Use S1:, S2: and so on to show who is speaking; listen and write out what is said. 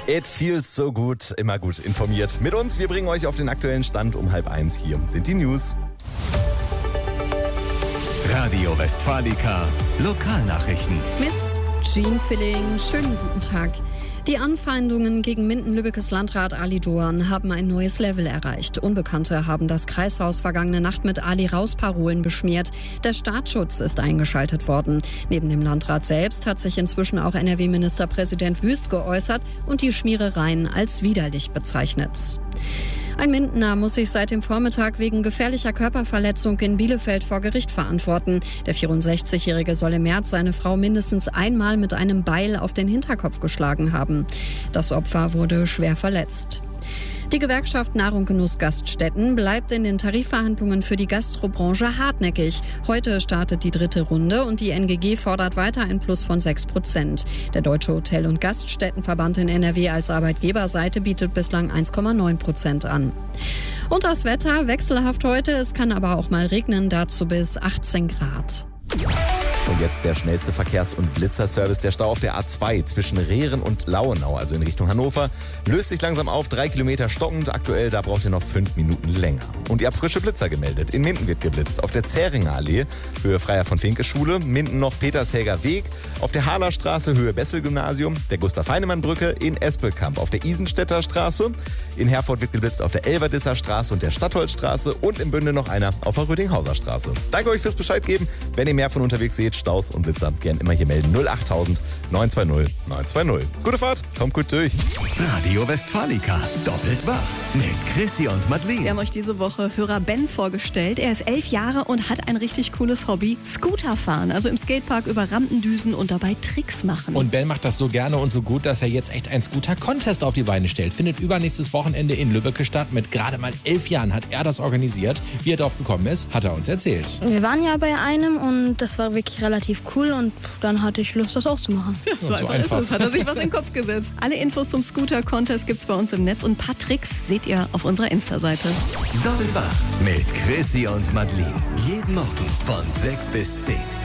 S1: It feels so good, immer gut informiert. Mit uns, wir bringen euch auf den aktuellen Stand um 12:30. Hier sind die News.
S2: Radio Westfalica, Lokalnachrichten.
S3: Mit Jean Filling, schönen guten Tag. Die Anfeindungen gegen Minden-Lübbekes Landrat Ali Doan haben ein neues Level erreicht. Unbekannte haben das Kreishaus vergangene Nacht mit Ali-Raus-Parolen beschmiert. Der Staatsschutz ist eingeschaltet worden. Neben dem Landrat selbst hat sich inzwischen auch NRW-Ministerpräsident Wüst geäußert und die Schmierereien als widerlich bezeichnet. Ein Mindener muss sich seit dem Vormittag wegen gefährlicher Körperverletzung in Bielefeld vor Gericht verantworten. Der 64-Jährige soll im März seine Frau mindestens einmal mit einem Beil auf den Hinterkopf geschlagen haben. Das Opfer wurde schwer verletzt. Die Gewerkschaft Nahrung Genuss Gaststätten bleibt in den Tarifverhandlungen für die Gastrobranche hartnäckig. Heute startet die 3. Runde und die NGG fordert weiter ein Plus von 6%. Der Deutsche Hotel- und Gaststättenverband in NRW als Arbeitgeberseite bietet bislang 1,9% an. Und das Wetter wechselhaft heute, es kann aber auch mal regnen, dazu bis 18 Grad.
S1: Und jetzt der schnellste Verkehrs- und Blitzerservice. Der Stau auf der A2 zwischen Rehren und Lauenau, also in Richtung Hannover, löst sich langsam auf. 3 Kilometer stockend. Aktuell, da braucht ihr noch 5 Minuten länger. Und ihr habt frische Blitzer gemeldet. In Minden wird geblitzt. Auf der Zähringer Allee, Höhe Freiherr-von-Vincke-Schule. Minden noch Petershäger Weg. Auf der Harlerstraße, Höhe Bessel-Gymnasium. Der Gustav-Heinemann-Brücke in Espelkamp. Auf der Isenstädter Straße. In Herford wird geblitzt auf der Elverdisser Straße und der Stadtholzstraße. Und in Bünde noch einer auf der Rödinghauser Straße. Danke euch fürs Bescheid geben. Wenn ihr mehr von unterwegs seht, Staus und Blitzer, gern immer hier melden. 08000 920 920. Gute Fahrt, kommt gut durch.
S2: Radio Westfalica, doppelt wach mit Chrissy und Madeleine.
S4: Wir haben euch diese Woche Hörer Ben vorgestellt. Er ist 11 Jahre und hat ein richtig cooles Hobby, Scooter fahren. Also im Skatepark über Rampen düsen und dabei Tricks machen.
S5: Und Ben macht das so gerne und so gut, dass er jetzt echt einen Scooter-Contest auf die Beine stellt. Findet übernächstes Wochenende in Lübbecke statt. Mit gerade mal 11 Jahren hat er das organisiert. Wie er drauf gekommen ist, hat er uns erzählt.
S6: Wir waren ja bei einem und das war wirklich relativ cool und dann hatte ich Lust, das auch zu machen.
S4: Ja, so einfach ist es. Hat er sich was in den Kopf gesetzt. Alle Infos zum Scooter-Contest gibt's bei uns im Netz und ein paar Tricks seht ihr auf unserer Insta-Seite.
S2: Doppelt wach mit Chrissy und Madeleine. Jeden Morgen von 6 bis 10.